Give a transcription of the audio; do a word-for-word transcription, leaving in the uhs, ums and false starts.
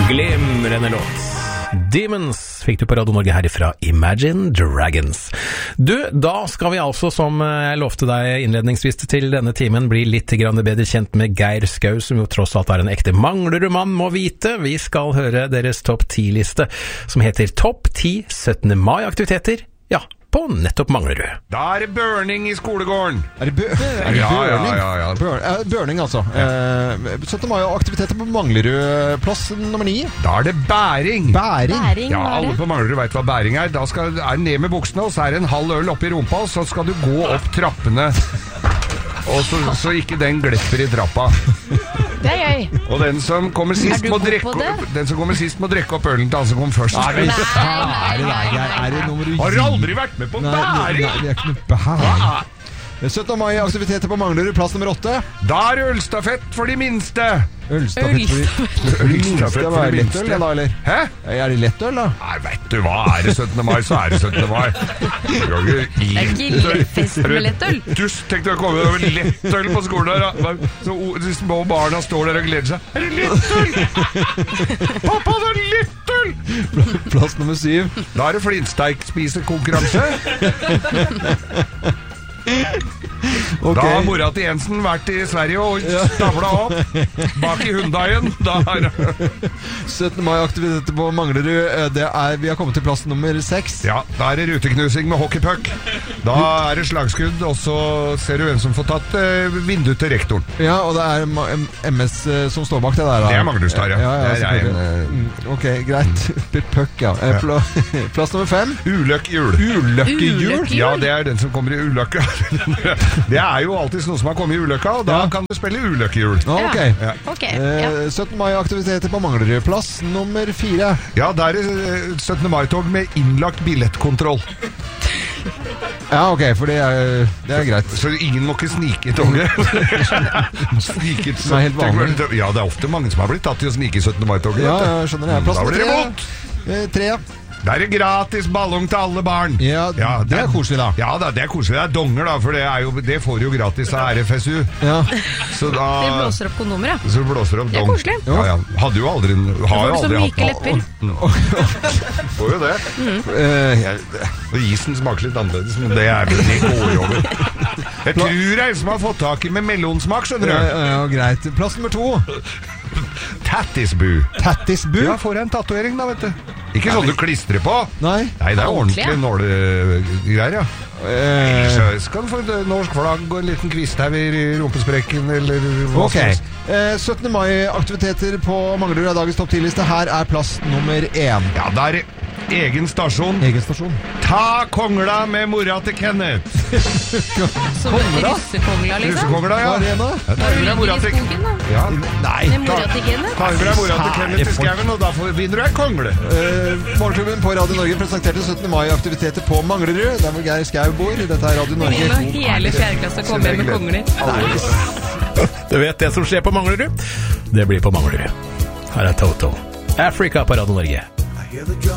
Glimrende låt. Demons fikk du på Radio Norge herifra Imagine Dragons. Du, da skal vi altså, som jeg lovte deg innledningsvis til denne timen, bli litt grann bedre kjent med Geir Skau, som jo tross alt er en ekte manglerudmann må vite. Vi skal høre deres topp ti-liste, som heter Topp ti syttende mai-aktiviteter. Ja, på nettopp Manglerud. Da er det burning i skolegården. Er det, bø er det ja, burning? Ja, ja, ja. Bør eh, burning, altså. Ja. Eh, syttende mai og aktiviteter på Manglerud, plass nummer ni. Da er det bæring. Bæring? Bæring ja, alle på Manglerud vet hva bæring er. Da skal, er det ned med buksene, og så er det en halv øl oppi rumpa, og så skal du gå opp trappene. Og så, så ikke den glepper i trappa. Det er gøy. Og den som kommer sist må drikke Den som kommer sist må drikke opp ølen til han som kom først. Nei, nei, nei, nei, er det nummer Har du aldri vært med på bæring? Nei, det er ikke noe bæring. syttende mai aktiviteter på Manglerud, plass nummer åtte. Da er det ølstafett for de minste. Ølstafett for de, for de minste. Hva er det, lettøl da, eller? Hæ? Er det lettøl da? Nei, vet du hva, er det syttende mai, så er det syttende mai. Det er grillfest med lettøl. Dust, tenk deg å komme over lettøl på skolen der. Så de små barna står der og gleder seg. Er det lettøl? Pappa, det er lettøl! Plass nummer syv. Da er det flintsteik-spisekonkurranse. Okay. Da har mora til Jensen vært i Sverige og stavla opp bak i Hyundaien. syttende mai aktiviteter på Manglerud. Det er, vi har kommet til plass nummer seks. Ja, da er det ruteknusing med hockeypuck. Da er det slagskudd, og så ser du hvem som får tatt uh, vinduet til rektoren. Ja, og det er M S uh, som står bak det der da. Det er Manglerud-star, ja. Ja, ja, det er en, uh... Ok, greit. Puck, ja. ja. Pla plass nummer fem. Uløkkehjul. Uløkkehjul? Ja, det er den som kommer i ulykke. Det er jo alltid noen som har kommet i ulykka, og da ja. kan du spille uløkkehjul. Ah, ok. Ja. Okay. Ja. Eh, syttende mai aktiviteter på Manglerud, plass nummer fire. Ja, der er syttende mai-tog med innlagt billettkontroll. Ja, ok, for det er, det er greit. Så ingen må ikke snike i toget. Snike det er helt vanlig. Ja, det er ofte mange som har blitt tatt i å snike i syttende mai-toget. Ja, jeg skjønner det. Plass da nummer blir det vondt. Eh, tre. Da er det gratis ballong til alle barn. Ja, ja det, det er koselig da. Ja, da, det er koselig. Det er donger da, for det, er jo, det får du jo gratis av R F S U. Ja. Så da... Det blåser opp kondomer, ja. Så blåser opp dong. Det er koselig. Ja, ja. Hadde jo aldri... Har jo aldri hatt... lepper. Får jo det. Mm. Uh, ja, og isen smaker litt annerledes, men det er vel det går over. Jeg tror det er en som har fått tak i med mellonsmak, skjønner du. Ja, ja, ja, greit. Plass nummer to. Tattisbu. Tattisbu? Ja, får jeg en tatovering da, vet du. Ikke sånn du klistrer på. Nei. Nei, det er ordentlig nålegreier, ja. Eh. Så skal du få et norsk flagg og en liten kvisthaug i rumpesprekken, eller hva Ok. Eh, syttende mai-aktiviteter på Manglerud er dagens topp ti-liste. Her er plass nummer én. Ja, det er egen stasjon. Egen stasjon. Ta kongla med mora til Kenneth. Som russekongla, liksom? Russekongla, ja. Hva er det da? Ja, ta med deg mora til Kenneth. Ja. Nei. Med mora til Kenneth? Ta med deg mora til Kenneth til skaven, og da vinner du en kongle. Uh, Morgenklubben på Radio Norge presenterte syttende mai-aktiviteter på Manglerud, der hvor Geir Skau bor. Dette er Radio Norge. Når hele fjerdeklasse kommer med kongler. Du vet det som skjer på Manglerud? Det blir på Manglerud. Her er Toto. Africa på Radio Norge.